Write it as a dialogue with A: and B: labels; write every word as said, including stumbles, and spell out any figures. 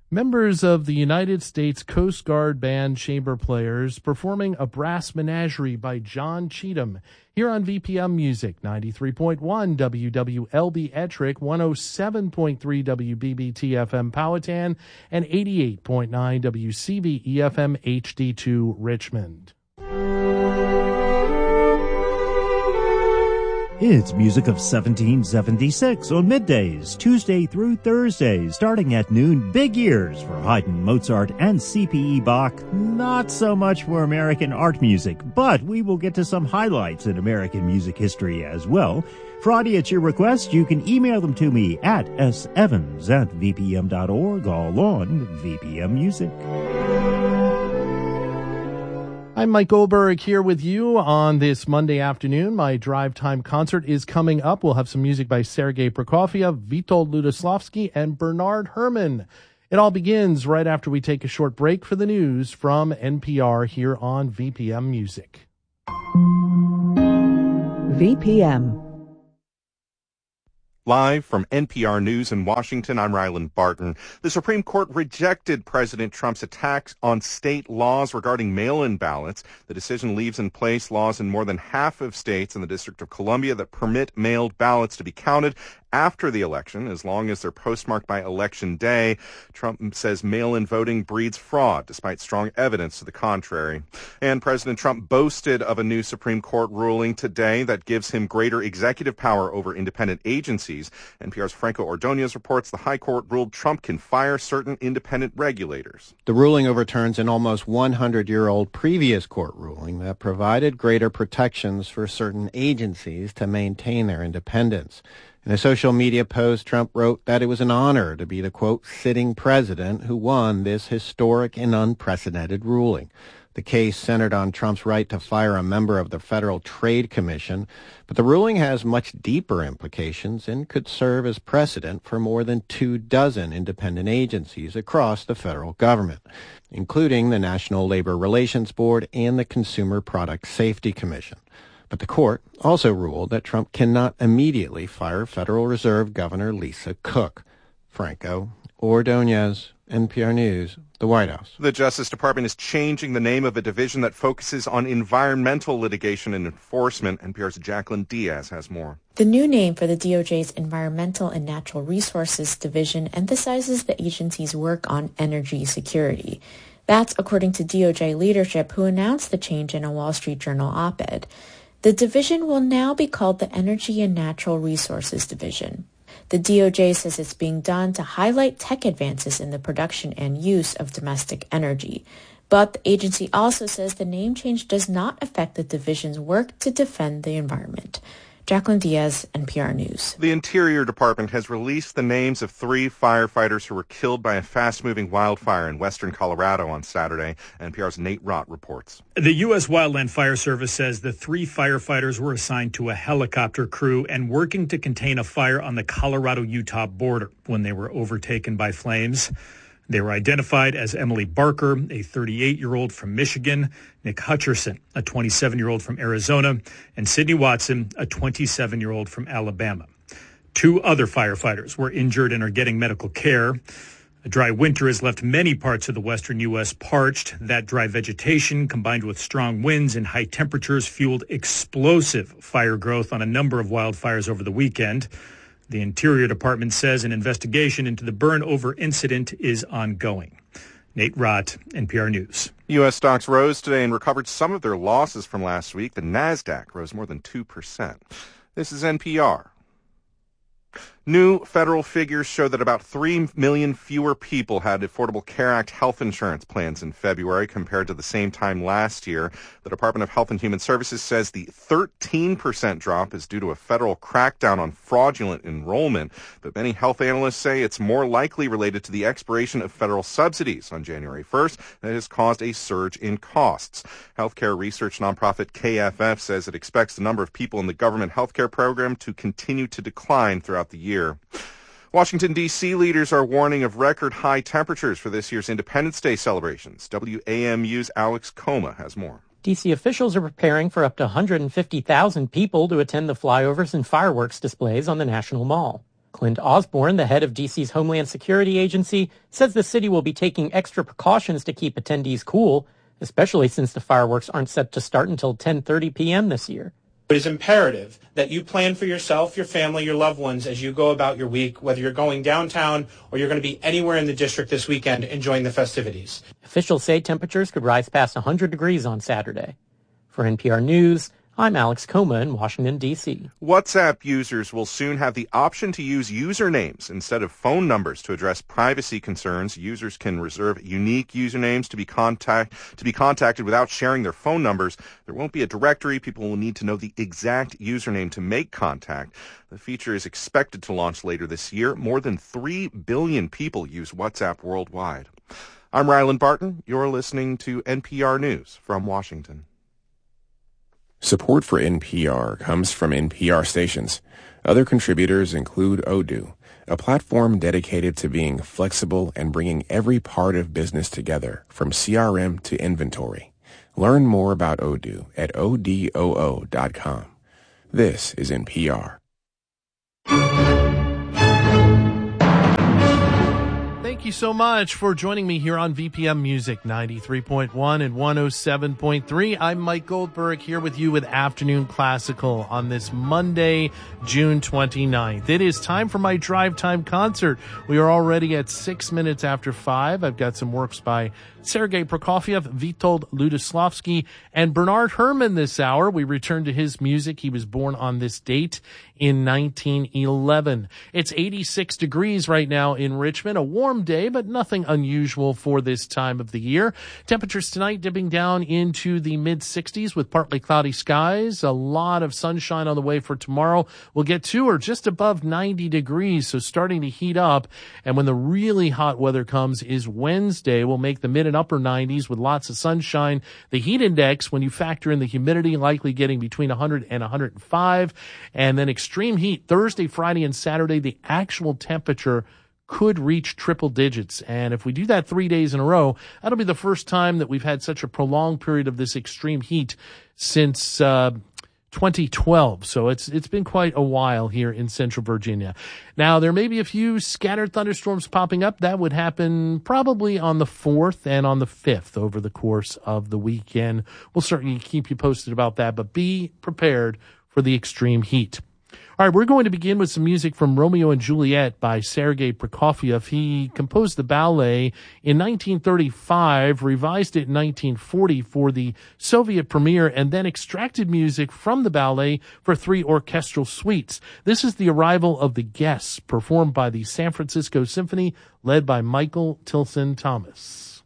A: Members of the United States Coast Guard Band Chamber Players performing a brass menagerie by John Cheatham here on V P M Music, ninety-three point one W W L B Ettrick, one oh seven point three W B B T F M Powhatan, and eighty-eight point nine W C V E F M H D two Richmond.
B: It's music of seventeen seventy-six on middays, Tuesday through Thursday, starting at noon. Big years for Haydn, Mozart, and C P E Bach. Not so much for American art music, but we will get to some highlights in American music history as well. Friday, at your request, you can email them to me at s evans at v p m dot org, all on V P M Music.
A: I'm Mike Goldberg here with you on this Monday afternoon. My Drive Time concert is coming up. We'll have some music by Sergei Prokofiev, Witold Lutosławski, and Bernard Herrmann. It all begins right after we take a short break for the news from N P R here on V P M Music.
C: V P M.
D: Live from N P R News in Washington, I'm Ryland Barton. The Supreme Court rejected President Trump's attacks on state laws regarding mail-in ballots. The decision leaves in place laws in more than half of states in the District of Columbia that permit mailed ballots to be counted after the election, as long as they're postmarked by Election Day. Trump says mail-in voting breeds fraud, despite strong evidence to the contrary. And President Trump boasted of a new Supreme Court ruling today that gives him greater executive power over independent agencies. N P R's Franco Ordonez reports the High Court ruled Trump can fire certain independent regulators.
E: The ruling overturns an almost one hundred year old previous court ruling that provided greater protections for certain agencies to maintain their independence. In a social media post, Trump wrote that it was an honor to be the, quote, sitting president who won this historic and unprecedented ruling. The case centered on Trump's right to fire a member of the Federal Trade Commission, but the ruling has much deeper implications and could serve as precedent for more than two dozen independent agencies across the federal government, including the National Labor Relations Board and the Consumer Product Safety Commission. But the court also ruled that Trump cannot immediately fire Federal Reserve Governor Lisa Cook. Franco Ordonez, N P R News, the White House.
D: The Justice Department is changing the name of a division that focuses on environmental litigation and enforcement. N P R's Jacqueline Diaz has more.
F: The new name for the D O J's Environmental and Natural Resources Division emphasizes the agency's work on energy security. That's according to D O J leadership, who announced the change in a Wall Street Journal op-ed. The division will now be called the Energy and Natural Resources Division. The D O J says it's being done to highlight tech advances in the production and use of domestic energy. But the agency also says the name change does not affect the division's work to defend the environment. Jacqueline Diaz, N P R News.
D: The Interior Department has released the names of three firefighters who were killed by a fast-moving wildfire in western Colorado on Saturday. N P R's Nate Rott reports.
G: The U S Wildland Fire Service says the three firefighters were assigned to a helicopter crew and working to contain a fire on the Colorado-Utah border when they were overtaken by flames. They were identified as Emily Barker, a thirty-eight-year-old from Michigan, Nick Hutcherson, a twenty-seven-year-old from Arizona, and Sidney Watson, a twenty-seven-year-old from Alabama. Two other firefighters were injured and are getting medical care. A dry winter has left many parts of the western U S parched. That dry vegetation, combined with strong winds and high temperatures, fueled explosive fire growth on a number of wildfires over the weekend. The Interior Department says an investigation into the burn-over incident is ongoing. Nate Rott, N P R News.
D: U S stocks rose today and recovered some of their losses from last week. The NASDAQ rose more than two percent. This is N P R. New federal figures show that about three million fewer people had Affordable Care Act health insurance plans in February compared to the same time last year. The Department of Health and Human Services says the thirteen percent drop is due to a federal crackdown on fraudulent enrollment. But many health analysts say it's more likely related to the expiration of federal subsidies on January first that has caused a surge in costs. Healthcare research nonprofit K F F says it expects the number of people in the government healthcare program to continue to decline throughout the year. Washington, D C leaders are warning of record high temperatures for this year's Independence Day celebrations. W A M U's Alex Coma has more.
H: D C officials are preparing for up to one hundred fifty thousand people to attend the flyovers and fireworks displays on the National Mall. Clint Osborne, the head of D C's Homeland Security Agency, says the city will be taking extra precautions to keep attendees cool, especially since the fireworks aren't set to start until ten thirty p.m. this year.
C: It is imperative that you plan for yourself, your family, your loved ones as you go about your week, whether you're going downtown or you're going to be anywhere in the district this weekend enjoying the festivities.
H: Officials say temperatures could rise past one hundred degrees on Saturday. For N P R News, I'm Alex Coma in Washington, D C
D: WhatsApp users will soon have the option to use usernames instead of phone numbers to address privacy concerns. Users can reserve unique usernames to be contact to be contacted without sharing their phone numbers. There won't be a directory. People will need to know the exact username to make contact. The feature is expected to launch later this year. More than three billion people use WhatsApp worldwide. I'm Ryland Barton. You're listening to N P R News from Washington.
I: Support for N P R comes from N P R stations. Other contributors include Odoo, a platform dedicated to being flexible and bringing every part of business together, from C R M to inventory. Learn more about Odoo at odoo dot com. This is N P R.
A: Thank you so much for joining me here on V P M Music ninety-three point one and one oh seven point three. I'm Mike Goldberg here with you with Afternoon Classical on this Monday, June twenty-ninth. It is time for my drive time concert. We are already at six minutes after five. I've got some works by Sergei Prokofiev, Witold Ludoslavsky, and Bernard Herrmann this hour. We return to his music. He was born on this date in nineteen eleven. It's eighty-six degrees right now in Richmond. A warm day, but nothing unusual for this time of the year. Temperatures tonight dipping down into the mid sixties with partly cloudy skies. A lot of sunshine on the way for tomorrow. We'll get to or just above ninety degrees, so starting to heat up. And when the really hot weather comes is Wednesday. We'll make the mid and upper nineties with lots of sunshine. The heat index, when you factor in the humidity, likely getting between one hundred and one hundred five. And then extreme heat Thursday, Friday, and Saturday, the actual temperature could reach triple digits. And if we do that three days in a row, that'll be the first time that we've had such a prolonged period of this extreme heat since uh twenty twelve. So it's it's been quite a while here in Central Virginia. Now, there may be a few scattered thunderstorms popping up. That would happen probably on the fourth and on the fifth over the course of the weekend. We'll certainly keep you posted about that, but be prepared for the extreme heat. All right, we're going to begin with some music from Romeo and Juliet by Sergei Prokofiev. He composed the ballet in nineteen thirty-five, revised it in nineteen forty for the Soviet premiere, and then extracted music from the ballet for three orchestral suites. This is The Arrival of the Guests, performed by the San Francisco Symphony, led by Michael Tilson Thomas.